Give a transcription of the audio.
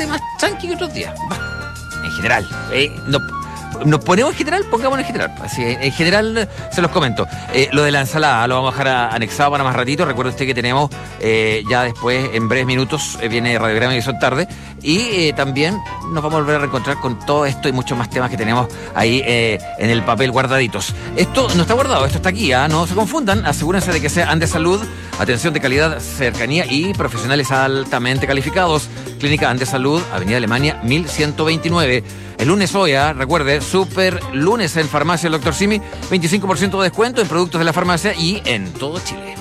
bastante más tranqui que otros días. En general. Nos ponemos en general, pongámonos en general. Así, en general se los comento. Lo de la ensalada lo vamos a dejar anexado para más ratito. Recuerde usted que tenemos ya después, en breves minutos, viene Radiograma y Son Tarde. Y también nos vamos a volver a reencontrar con todo esto y muchos más temas que tenemos ahí en el papel guardaditos. Esto no está guardado, esto está aquí, no se confundan. Asegúrense de que sea Andes Salud, atención de calidad, cercanía y profesionales altamente calificados. Clínica Andes Salud, Avenida Alemania 1129. El lunes hoy, recuerde, super lunes en Farmacia el Dr. Simi, 25% de descuento en productos de la farmacia y en todo Chile.